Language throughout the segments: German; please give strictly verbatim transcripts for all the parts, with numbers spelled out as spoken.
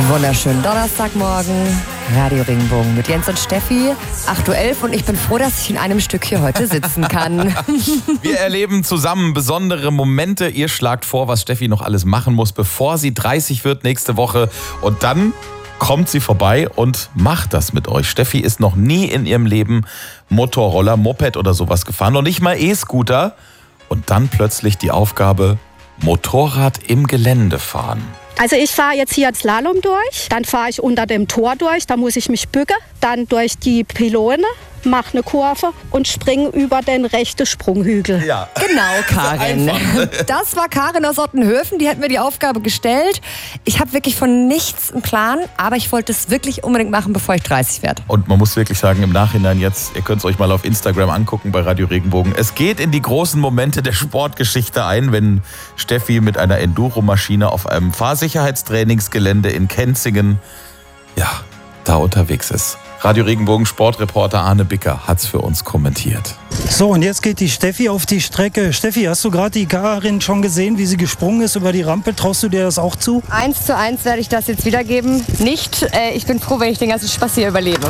Wunderschönen Donnerstagmorgen, Radio Regenbogen mit Jens und Steffi, acht Uhr elf und ich bin froh, dass ich in einem Stück hier heute sitzen kann. Wir erleben zusammen besondere Momente. Ihr schlagt vor, was Steffi noch alles machen muss, bevor sie dreißig wird nächste Woche. Und dann kommt sie vorbei und macht das mit euch. Steffi ist noch nie in ihrem Leben Motorroller, Moped oder sowas gefahren, noch nicht mal E-Scooter. Und dann plötzlich die Aufgabe, Motorrad im Gelände fahren. Also ich fahre jetzt hier Slalom durch, dann fahre ich unter dem Tor durch, da muss ich mich bücken, dann durch die Pylone, mache eine Kurve und springe über den rechten Sprunghügel. Ja. Genau, Karin. Das war Karin aus Ottenhöfen, die hat mir die Aufgabe gestellt. Ich habe wirklich von nichts einen Plan, aber ich wollte es wirklich unbedingt machen, bevor ich dreißig werde. Und man muss wirklich sagen, im Nachhinein jetzt, ihr könnt es euch mal auf Instagram angucken bei Radio Regenbogen. Es geht in die großen Momente der Sportgeschichte ein, wenn Steffi mit einer Enduro-Maschine auf einem Fahrsicherheitstrainingsgelände in Kenzingen, ja, da unterwegs ist. Radio Regenbogen Sportreporter Arne Bicker hat's für uns kommentiert. So, und jetzt geht die Steffi auf die Strecke. Steffi, hast du gerade die Karin schon gesehen, wie sie gesprungen ist über die Rampe? Traust du dir das auch zu? Eins zu eins werde ich das jetzt wiedergeben. Nicht, äh, ich bin froh, wenn ich den ganzen Spaß hier überlebe.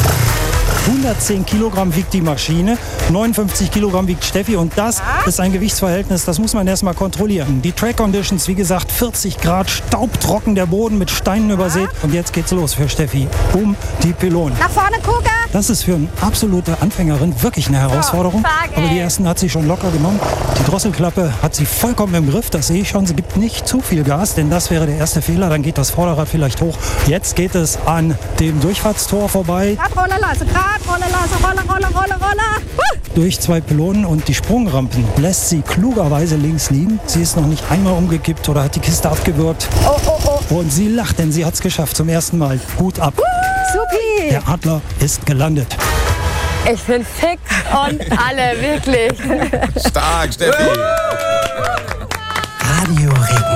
hundertzehn Kilogramm wiegt die Maschine, neunundfünfzig Kilogramm wiegt Steffi und das ist ein Gewichtsverhältnis, das muss man erstmal kontrollieren. Die Track Conditions, wie gesagt, vierzig Grad, staubtrocken, der Boden mit Steinen übersät und jetzt geht's los für Steffi. Um die Pylonen. Nach vorne gucken! Das ist für eine absolute Anfängerin wirklich eine Herausforderung, aber die ersten hat sie schon locker genommen. Die Drosselklappe hat sie vollkommen im Griff, das sehe ich schon. Sie gibt nicht zu viel Gas, denn das wäre der erste Fehler, dann geht das Vorderrad vielleicht hoch. Jetzt geht es an dem Durchfahrtstor vorbei. Rolle lassen, grad, Rolle lassen, Rolle, Rolle, Rolle, Rolle. Durch zwei Pylonen und die Sprungrampen lässt sie klugerweise links liegen. Sie ist noch nicht einmal umgekippt oder hat die Kiste abgewürgt. Oh, oh, oh. Und sie lacht, denn sie hat es geschafft zum ersten Mal. Hut ab. Supi! Der Adler ist gelandet. Ich bin fix und alle, wirklich. Stark, Steffi! Radio Regen.